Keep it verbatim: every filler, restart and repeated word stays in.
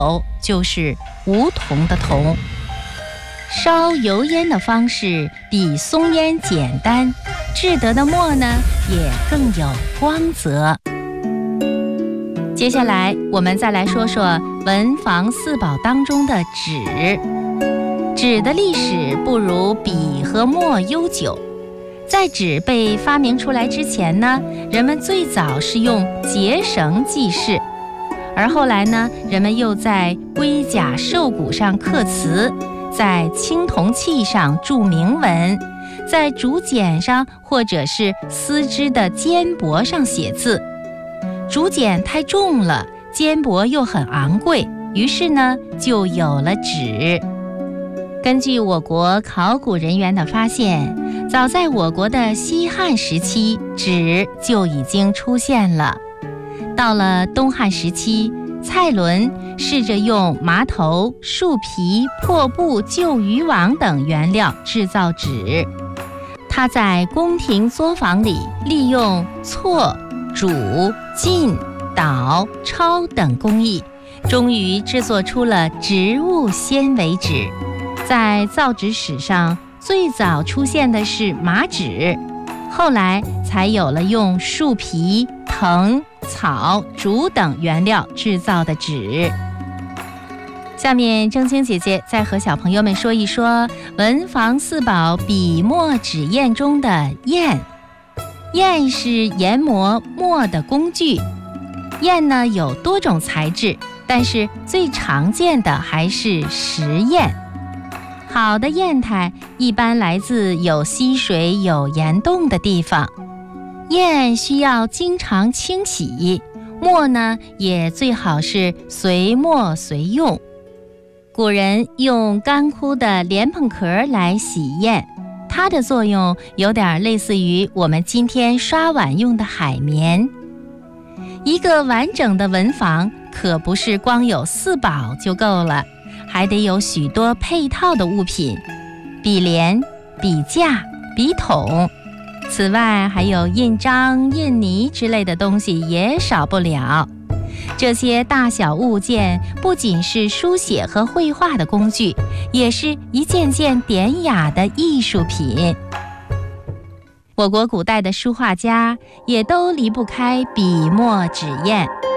就是梧桐的桐。烧油烟的方式比松烟简单，制得的墨呢也更有光泽。接下来我们再来说说文房四宝当中的纸。纸的历史不如笔和墨悠久。在纸被发明出来之前呢，人们最早是用结绳记事，而后来呢，人们又在龟甲兽骨上刻词，在青铜器上铸铭文，在竹简上或者是丝织的缣帛上写字。竹简太重了，缣帛又很昂贵，于是呢，就有了纸。根据我国考古人员的发现，早在我国的西汉时期，纸就已经出现了。到了东汉时期，蔡伦试着用麻头、树皮、破布、旧渔网等原料制造纸。他在宫廷作坊里利用错、煮、浸、捣、抄等工艺，终于制作出了植物纤维纸。在造纸史上，最早出现的是麻纸，后来才有了用树皮、藤、草、竹等原料制造的纸。下面正晶姐姐再和小朋友们说一说文房四宝笔墨纸砚中的砚。砚是研磨墨的工具。砚呢有多种材质，但是最常见的还是石砚。好的砚台一般来自有溪水、有岩洞的地方。砚需要经常清洗，墨呢也最好是随墨随用。古人用干枯的莲蓬壳来洗砚，它的作用有点类似于我们今天刷碗用的海绵。一个完整的文房可不是光有四宝就够了，还得有许多配套的物品，笔连、笔架、笔筒。此外还有印章、印泥之类的东西也少不了。这些大小物件不仅是书写和绘画的工具，也是一件件典雅的艺术品。我国古代的书画家也都离不开笔墨纸砚。